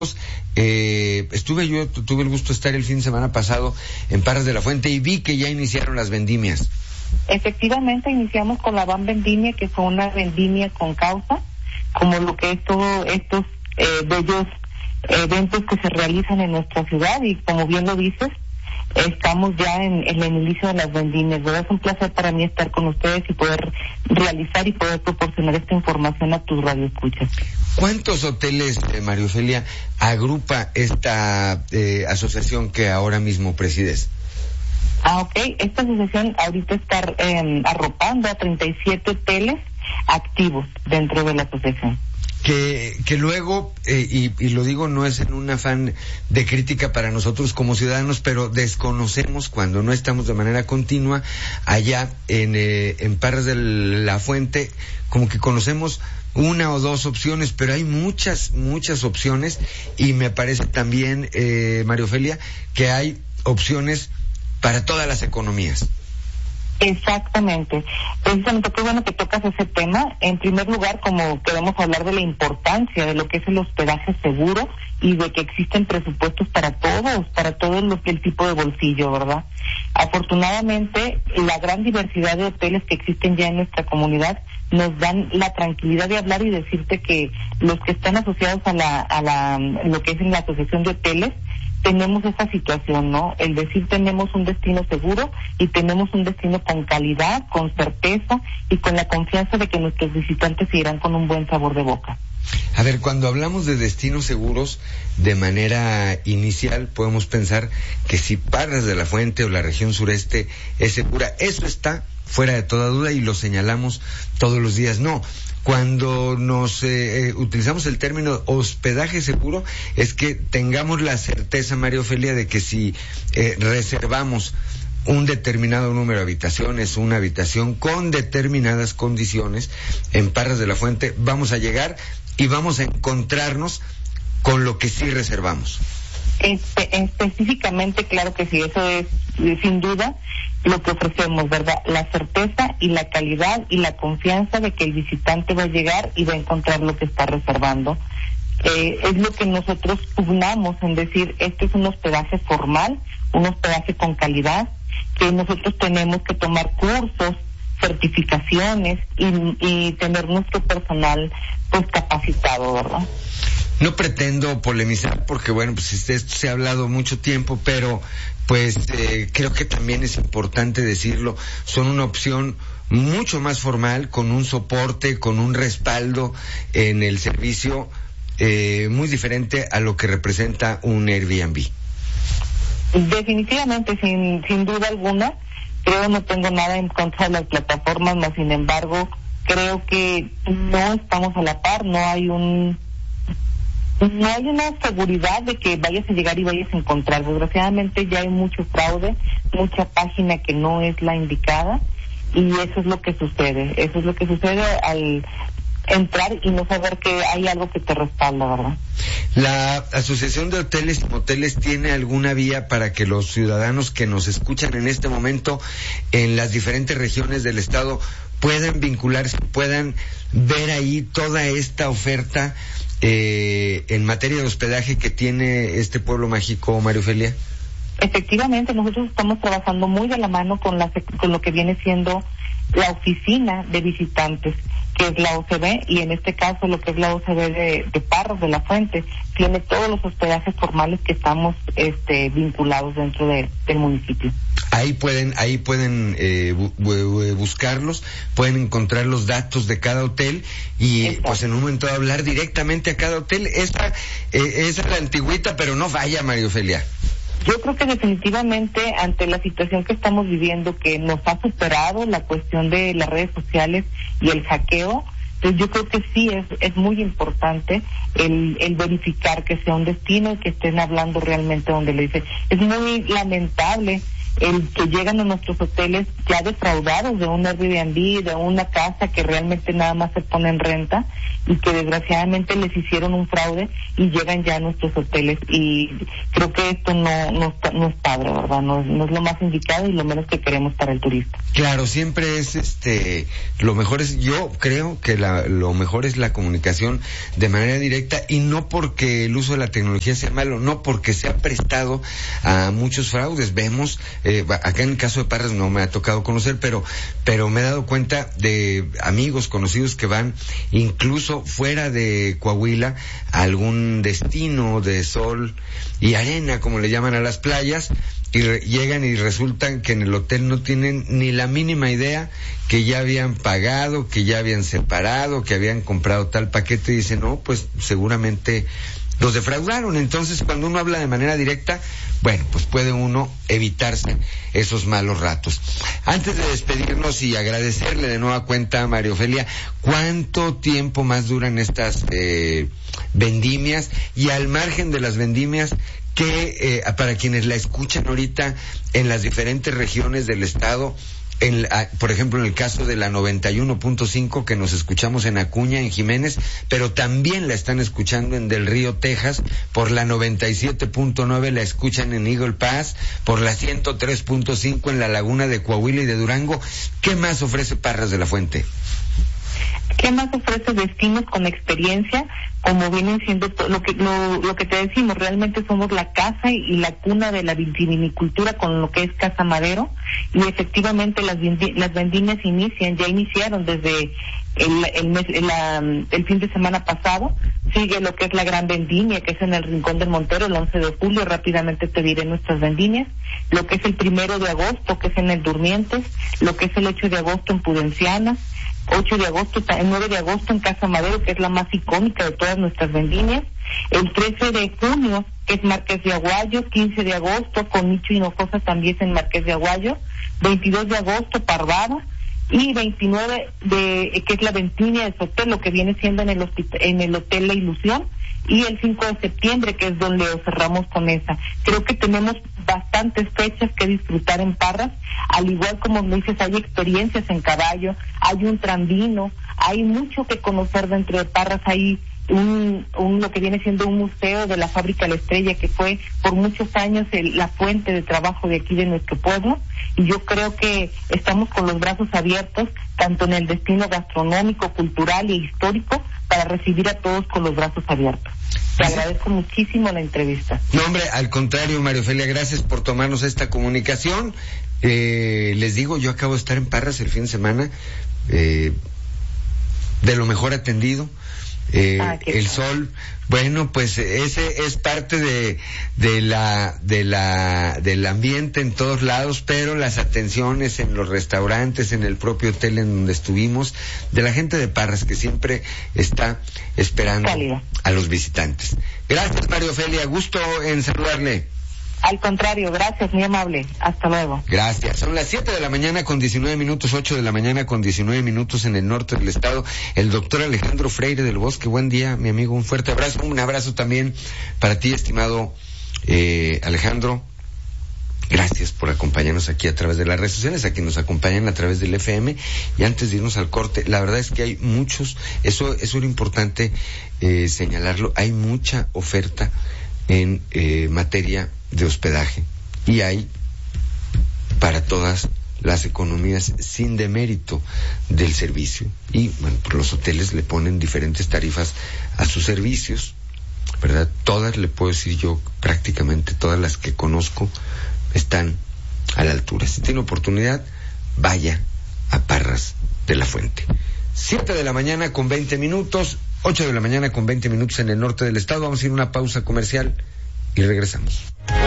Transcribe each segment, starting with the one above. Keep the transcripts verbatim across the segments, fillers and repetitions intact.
Eh, estuve yo, tuve el gusto de estar el fin de semana pasado en Parras de la Fuente y vi que ya iniciaron las vendimias. Efectivamente, iniciamos con la Van Vendimia, que fue una vendimia con causa, como lo que es todo estos eh, bellos eventos que se realizan en nuestra ciudad, y como bien lo dices, estamos ya en, en el inicio de las vendimias. ¿Verdad? Es un placer para mí estar con ustedes y poder realizar y poder proporcionar esta información a tus radioescuchas. ¿Cuántos hoteles, eh, María Ofelia, agrupa esta eh, asociación que ahora mismo presides? Ah, ok. Esta asociación ahorita está eh, arropando a treinta y siete hoteles activos dentro de la asociación. Que, que luego, eh, y, y lo digo no es en un afán de crítica para nosotros como ciudadanos, pero desconocemos cuando no estamos de manera continua allá en, eh, en Parras de la Fuente, como que conocemos una o dos opciones, pero hay muchas, muchas opciones, y me parece también, eh, María Ofelia, que hay opciones para todas las economías. Exactamente. Precisamente, qué bueno que tocas ese tema. En primer lugar, como queremos hablar de la importancia de lo que es el hospedaje seguro y de que existen presupuestos para todos, para todos los el tipo de bolsillo, ¿verdad? Afortunadamente, la gran diversidad de hoteles que existen ya en nuestra comunidad nos dan la tranquilidad de hablar y decirte que los que están asociados a la, a la, lo que es en la asociación de hoteles, tenemos esta situación, ¿no? El decir tenemos un destino seguro y tenemos un destino con calidad, con certeza y con la confianza de que nuestros visitantes se irán con un buen sabor de boca. A ver, cuando hablamos de destinos seguros, de manera inicial podemos pensar que si Parras de la Fuente o la región sureste es segura, eso está fuera de toda duda y lo señalamos todos los días. No. Cuando nos eh, eh, utilizamos el término hospedaje seguro, es que tengamos la certeza, María Ofelia, de que si eh, reservamos un determinado número de habitaciones, una habitación con determinadas condiciones en Parras de la Fuente, vamos a llegar y vamos a encontrarnos con lo que sí reservamos. Este, específicamente, claro que sí, eso es sin duda lo que ofrecemos, ¿verdad? La certeza y la calidad y la confianza de que el visitante va a llegar y va a encontrar lo que está reservando. Eh, es lo que nosotros pugnamos en decir, este es un hospedaje formal, un hospedaje con calidad, que nosotros tenemos que tomar cursos, certificaciones y, y tener nuestro personal pues capacitado, ¿verdad? No pretendo polemizar porque, bueno, pues esto se ha hablado mucho tiempo, pero pues eh, creo que también es importante decirlo, son una opción mucho más formal, con un soporte, con un respaldo en el servicio eh, muy diferente a lo que representa un Airbnb. Definitivamente, sin, sin duda alguna, creo no tengo nada en contra de las plataformas, mas sin embargo, creo que no estamos a la par, no hay un... No hay una seguridad de que vayas a llegar y vayas a encontrar. Desgraciadamente ya hay mucho fraude, mucha página que no es la indicada, y eso es lo que sucede. Eso es lo que sucede al entrar y no saber que hay algo que te respalda, ¿verdad? ¿La Asociación de Hoteles y Moteles tiene alguna vía para que los ciudadanos que nos escuchan en este momento en las diferentes regiones del estado puedan vincularse, puedan ver ahí toda esta oferta Eh, en materia de hospedaje que tiene este pueblo mágico, María Ofelia? Efectivamente, nosotros estamos trabajando muy de la mano con, la, con lo que viene siendo la oficina de visitantes, que es la O C B, y en este caso lo que es la O C B de, de Parras de la Fuente, tiene todos los hospedajes formales que estamos este, vinculados dentro de, del municipio. Ahí pueden, ahí pueden eh, bu- bu- buscarlos, pueden encontrar los datos de cada hotel y Exacto. Pues en un momento hablar directamente a cada hotel. Esta eh, es la antigüita, pero no falla, María Ofelia. Yo creo que definitivamente ante la situación que estamos viviendo, que nos ha superado la cuestión de las redes sociales y el hackeo, pues yo creo que sí es es muy importante el, el verificar que sea un destino y que estén hablando realmente donde le dicen. Es muy lamentable el que llegan a nuestros hoteles ya defraudados de un Airbnb, de una casa que realmente nada más se pone en renta y que desgraciadamente les hicieron un fraude y llegan ya a nuestros hoteles, y creo que esto no no, está, no es padre, ¿verdad? No, no es lo más indicado y lo menos que queremos para el turista. Claro, siempre es este lo mejor es, yo creo que la, lo mejor es la comunicación de manera directa, y no porque el uso de la tecnología sea malo, no porque se ha prestado a muchos fraudes. Vemos, eh, acá en el caso de Parras no me ha tocado conocer, pero pero me he dado cuenta de amigos conocidos que van incluso fuera de Coahuila a algún destino de sol y arena, como le llaman a las playas, y re- llegan y resultan que en el hotel no tienen ni la mínima idea que ya habían pagado, que ya habían separado, que habían comprado tal paquete, y dicen, no, pues seguramente los defraudaron. Entonces, cuando uno habla de manera directa, bueno, pues puede uno evitarse esos malos ratos. Antes de despedirnos y agradecerle de nueva cuenta a María Ofelia, ¿cuánto tiempo más duran estas eh, vendimias? Y al margen de las vendimias, que eh, para quienes la escuchan ahorita en las diferentes regiones del estado, en la, por ejemplo, en el caso de la noventa y uno punto cinco, que nos escuchamos en Acuña, en Jiménez, pero también la están escuchando en Del Río, Texas, por la noventa y siete punto nueve la escuchan en Eagle Pass, por la ciento tres punto cinco en la Laguna de Coahuila y de Durango. ¿Qué más ofrece Parras de la Fuente? ¿Qué más ofrece destinos con experiencia? Como vienen siendo to- lo que lo, lo que te decimos, realmente somos la casa y, y la cuna de la vitivinicultura con lo que es Casa Madero, y efectivamente las vendi- las vendimias inician, ya iniciaron desde el el, mes, la, el fin de semana pasado. Sigue lo que es la gran vendimia, que es en el Rincón del Montero el once de julio, rápidamente te diré nuestras vendimias. Lo que es el primero de agosto, que es en el Durmientes, lo que es el ocho de agosto en Pudenciana, ocho de agosto, el nueve de agosto en Casa Madero, que es la más icónica de todas nuestras vendimias, el trece de junio, que es Marqués de Aguayo, quince de agosto con Nicho Hinojosa también es en Marqués de Aguayo, veintidós de agosto Parvada, y veintinueve de que es la vendimia de Sotelo, que viene siendo en el hospita- en el Hotel La Ilusión, y el cinco de septiembre, que es donde cerramos con esa. Creo que tenemos bastantes fechas que disfrutar en Parras, al igual como me dices, hay experiencias en caballo, hay un tranvino, hay mucho que conocer dentro de Parras, hay un, un lo que viene siendo un museo de la Fábrica La Estrella, que fue por muchos años el, la fuente de trabajo de aquí de nuestro pueblo, y yo creo que estamos con los brazos abiertos, tanto en el destino gastronómico, cultural e histórico, para recibir a todos con los brazos abiertos. Te agradezco muchísimo la entrevista. No, hombre, al contrario, María Ofelia, gracias por tomarnos esta comunicación. Eh, les digo, yo acabo de estar en Parras el fin de semana, eh, de lo mejor atendido. Eh, ah, el sol, bueno, pues ese es parte de de la de la del ambiente en todos lados, pero las atenciones en los restaurantes, en el propio hotel en donde estuvimos, de la gente de Parras, que siempre está esperando Cálido a los visitantes. Gracias, María Ofelia, gusto en saludarle. Al contrario, gracias, muy amable. Hasta luego. Gracias. Son las siete de la mañana con diecinueve minutos, ocho de la mañana con diecinueve minutos en el norte del estado. El doctor Alejandro Freire del Bosque. Buen día, mi amigo. Un fuerte abrazo. Un abrazo también para ti, estimado eh, Alejandro. Gracias por acompañarnos aquí a través de las redes sociales, a quienes nos acompañan a través del F M. Y antes de irnos al corte, la verdad es que hay muchos, eso, eso era importante eh, señalarlo, hay mucha oferta en eh, materia de hospedaje, y hay para todas las economías, sin demérito del servicio. Y bueno, pues los hoteles le ponen diferentes tarifas a sus servicios, ¿verdad? Todas, le puedo decir yo, prácticamente todas las que conozco están a la altura. Si tiene oportunidad, vaya a Parras de la Fuente. Siete de la mañana con veinte minutos, ocho de la mañana con veinte minutos en el norte del estado. Vamos a ir a una pausa comercial y regresamos.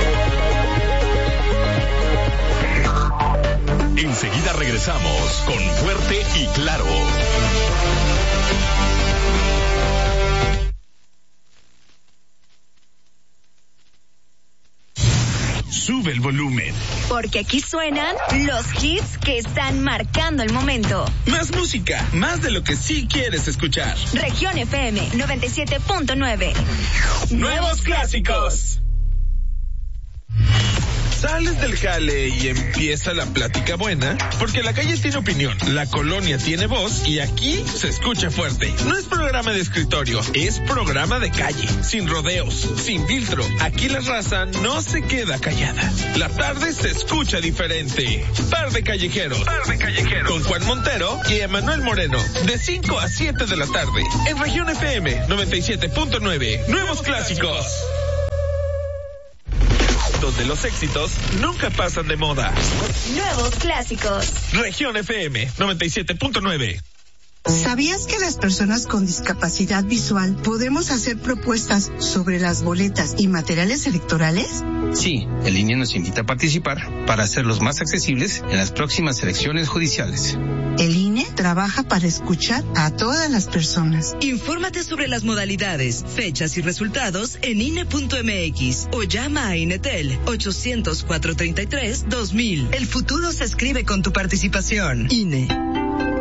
Enseguida regresamos con Fuerte y Claro. Sube el volumen. Porque aquí suenan los hits que están marcando el momento. Más música, más de lo que sí quieres escuchar. Región F M noventa y siete punto nueve. Nuevos clásicos. Sales del jale y empieza la plática buena, porque la calle tiene opinión, la colonia tiene voz y aquí se escucha fuerte. No es programa de escritorio, es programa de calle, sin rodeos, sin filtro. Aquí la raza no se queda callada. La tarde se escucha diferente. Par de callejeros, Par de callejeros, con Juan Montero y Emanuel Moreno, de cinco a siete de la tarde, en Región F M noventa y siete punto nueve. Nuevos clásicos, donde los éxitos nunca pasan de moda. Nuevos clásicos. Región F M noventa y siete punto nueve. ¿Sabías que las personas con discapacidad visual podemos hacer propuestas sobre las boletas y materiales electorales? Sí, el I N E nos invita a participar para hacerlos más accesibles en las próximas elecciones judiciales. El I N E trabaja para escuchar a todas las personas. Infórmate sobre las modalidades, fechas y resultados en I N E punto M X o llama a Inetel ochocientos, cuatrocientos treinta y tres, dos mil. El futuro se escribe con tu participación. I N E.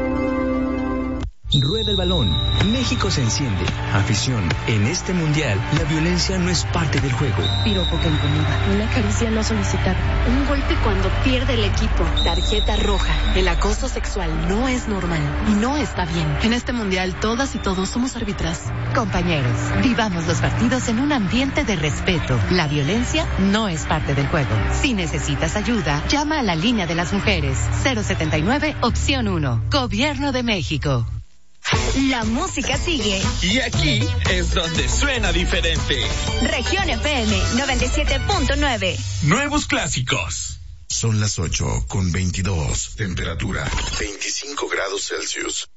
Rueda el balón. México se enciende. Afición. En este mundial, la violencia no es parte del juego. Piropo que incomoda. Una caricia no solicitada. Un golpe cuando pierde el equipo. Tarjeta roja. El acoso sexual no es normal y no está bien. En este mundial, todas y todos somos árbitras. Compañeros, vivamos los partidos en un ambiente de respeto. La violencia no es parte del juego. Si necesitas ayuda, llama a la línea de las mujeres. cero setenta y nueve, opción uno. Gobierno de México. La música sigue. Y aquí es donde suena diferente. Región F M noventa y siete punto nueve. Nuevos clásicos. Son las ocho con veintidós. Temperatura veinticinco grados Celsius.